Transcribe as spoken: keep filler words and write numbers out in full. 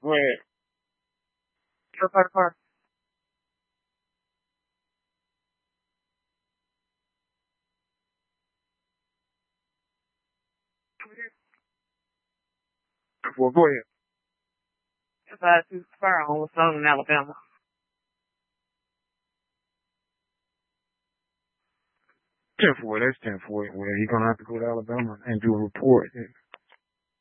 Go ahead. Go car to car. Well, go ahead. If I see fire on was found in Alabama. Ten four, that's ten four. Well, you're gonna have to go to Alabama and do a report.